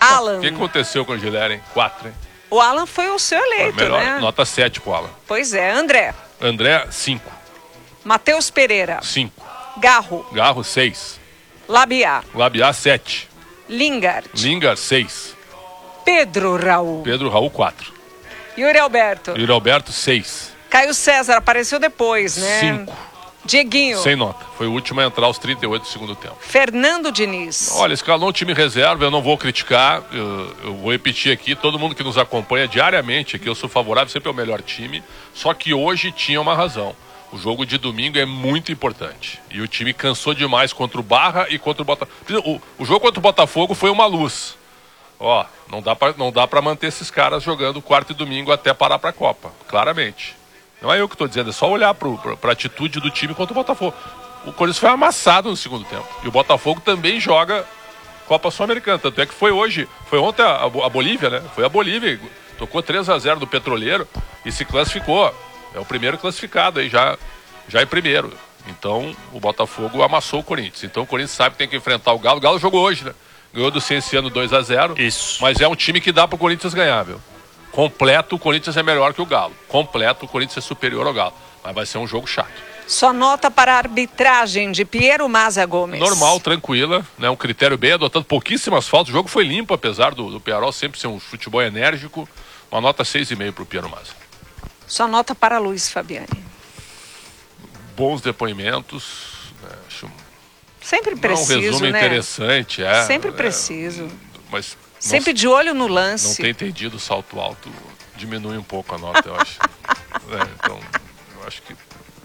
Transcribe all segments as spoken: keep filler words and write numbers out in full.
Alan. O que aconteceu com o Giler, hein? Quatro, hein? O Alan foi o seu eleito, melhor, né? Nota sete pro Alan. Pois é. André. André, cinco. Matheus Pereira. cinco. Garro. Garro, seis. Labiá. Labiá, sete. Lingard. Lingard, seis. Pedro Raul. Pedro Raul, quatro. Yuri Alberto. Yuri Alberto, seis. Caio César apareceu depois, né? cinco. Dieguinho. Sem nota. Foi o último a entrar aos trinta e oito do segundo tempo. Fernando Diniz. Olha, escalou um time reserva, eu não vou criticar, eu, eu vou repetir aqui, todo mundo que nos acompanha diariamente aqui, eu sou favorável sempre ao melhor time, só que hoje tinha uma razão. O jogo de domingo é muito importante. E o time cansou demais contra o Barra e contra o Botafogo. O, o jogo contra o Botafogo foi uma luz. Ó, não dá pra, não dá pra manter esses caras jogando quarto e domingo até parar pra Copa, claramente. Não é eu que estou dizendo, é só olhar para a atitude do time contra o Botafogo. O Corinthians foi amassado no segundo tempo. E o Botafogo também joga Copa Sul-Americana. Tanto é que foi hoje, foi ontem a, a Bolívia, né? Foi a Bolívia, tocou três a zero do Petroleiro e se classificou. É o primeiro classificado aí, já, já em primeiro. Então o Botafogo amassou o Corinthians. Então o Corinthians sabe que tem que enfrentar o Galo. O Galo jogou hoje, né? Ganhou do Cienciano dois a zero. Isso. Mas é um time que dá para o Corinthians ganhar, viu? Completo, o Corinthians é melhor que o Galo. Completo, o Corinthians é superior ao Galo. Mas vai ser um jogo chato. Só nota para a arbitragem de Piero Maza Gomes. Normal, tranquila, né? Um critério bem adotado. Pouquíssimas faltas. O jogo foi limpo, apesar do, do Pearol sempre ser um futebol enérgico. Uma nota seis vírgula cinco para o Piero Maza. Só nota para Luiz Fabiani. Bons depoimentos. Né? Acho Sempre preciso, um resumo né? interessante. É, Sempre preciso. É, mas... Sempre de olho no lance. Não tem entendido o salto alto, diminui um pouco a nota, eu acho. É, então, eu acho que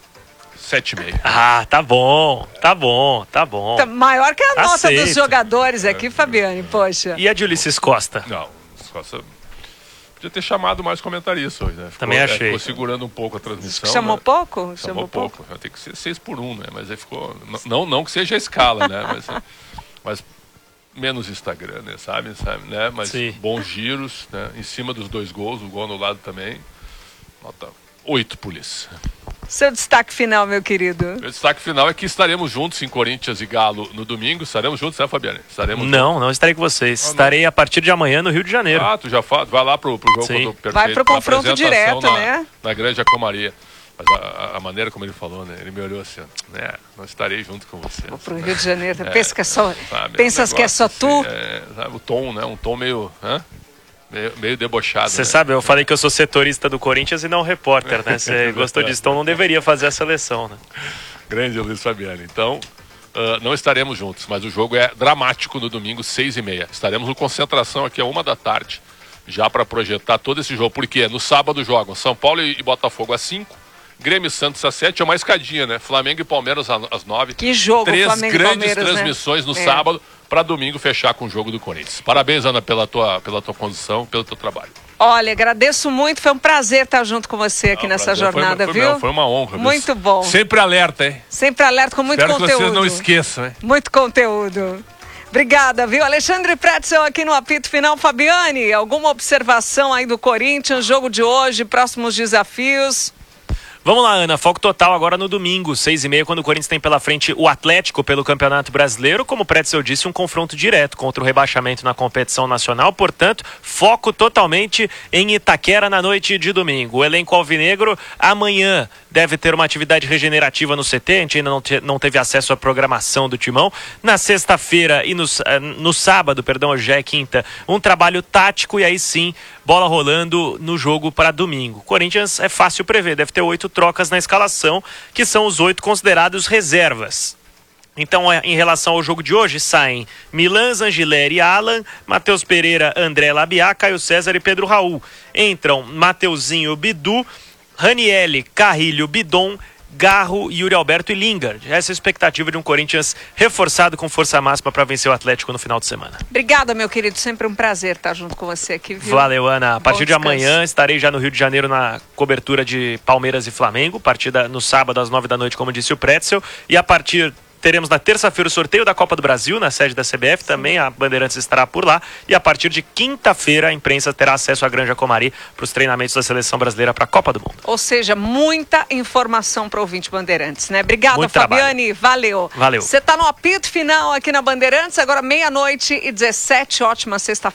sete vírgula cinco. Ah, tá bom, tá bom, tá bom. Tá maior que a nota Aceito. dos jogadores aqui, Fabiane, poxa. E a de Ulisses Costa? Não, Costa podia ter chamado mais comentaristas hoje, né? Ficou, Também achei. É, ficou segurando um pouco a transmissão. Chamou né? pouco? Chamou, Chamou pouco. pouco. Tem que ser seis por um, né? Mas aí ficou... Não, não que seja a escala, né? Mas... mas menos Instagram, né? Sabe, sabe, né? Mas Sim. Bons giros, né? Em cima dos dois gols, o gol no lado também. Nota oito polícia. Seu destaque final, meu querido. O destaque final é que estaremos juntos em Corinthians e Galo no domingo. Estaremos juntos, né, Fabiane? Estaremos Não, juntos. não estarei com vocês. Ah, estarei a partir de amanhã no Rio de Janeiro. Ah, tu já fala, vai lá pro, pro jogo Sim. quando perfeito, Vai pro pra confronto apresentação direto, na, né? Na Grande Acomaria. Mas a, a maneira como ele falou, né? Ele me olhou assim, né? Não estarei junto com você. Vou pro Rio de Janeiro. É, Pensa que é só, sabe, pensas é um que é só negócio tu? assim, é, sabe, o tom, né? Um tom meio, hã? meio, meio debochado. Você né? sabe, eu falei que eu sou setorista do Corinthians e não repórter, né? Você gostou disso, então não deveria fazer a seleção, né? Grande Luiz Fabiano. Então, uh, não estaremos juntos, mas o jogo é dramático no domingo, seis e meia. Estaremos no concentração aqui a uma da tarde, já para projetar todo esse jogo. Porque no sábado jogam São Paulo e Botafogo às cinco, Grêmio e Santos às sete, é uma escadinha, né? Flamengo e Palmeiras às nove. Que jogo, Três Flamengo e grandes Palmeiras, transmissões né? no É. sábado, para domingo fechar com o jogo do Corinthians. Parabéns, Ana, pela tua, pela tua condição, pelo teu trabalho. Olha, agradeço muito, foi um prazer estar junto com você aqui Não, nessa prazer jornada, foi, foi, viu? Meu, foi uma honra. Muito viu? bom. Sempre alerta, hein? Sempre alerta com muito Espero conteúdo. que vocês não esqueçam, hein? Muito conteúdo. Obrigada, viu? Alexandre Pretzel aqui no apito final. Fabiane, alguma observação aí do Corinthians, jogo de hoje, próximos desafios? Vamos lá, Ana, foco total agora no domingo, seis e meia, quando o Corinthians tem pela frente o Atlético pelo Campeonato Brasileiro. Como o Pretzel disse, um confronto direto contra o rebaixamento na competição nacional. Portanto, foco totalmente em Itaquera na noite de domingo. O elenco alvinegro amanhã deve ter uma atividade regenerativa no C T. A gente ainda não, te, não teve acesso à programação do Timão. Na sexta-feira e no, no sábado, perdão, hoje é quinta, um trabalho tático e aí sim, bola rolando no jogo para domingo. Corinthians é fácil prever, deve ter oito trocas na escalação, que são os oito considerados reservas. Então, em relação ao jogo de hoje, saem Milan, Zangileri, Alan, Matheus Pereira, André Labiá, Caio César e Pedro Raul. Entram Mateuzinho, Bidu, Ranielli, Carrilho, Bidon, Garro, Yuri Alberto e Lingard. Essa é a expectativa de um Corinthians reforçado com força máxima para vencer o Atlético no final de semana. Obrigada, meu querido. Sempre um prazer estar junto com você aqui, viu? Valeu, Ana. A partir de descanso. amanhã estarei já no Rio de Janeiro na cobertura de Palmeiras e Flamengo. Partida no sábado às nove da noite, como disse o Pretzel. E a partir... Teremos na terça-feira o sorteio da Copa do Brasil, na sede da C B F. Sim. Também a Bandeirantes estará por lá. E a partir de quinta-feira, a imprensa terá acesso à Granja Comari para os treinamentos da Seleção Brasileira para a Copa do Mundo. Ou seja, muita informação para o ouvinte Bandeirantes, né? Obrigada, Muito Fabiane. trabalho. Valeu. Valeu. Você está no apito final aqui na Bandeirantes, agora meia-noite e dezessete. Ótima sexta-feira.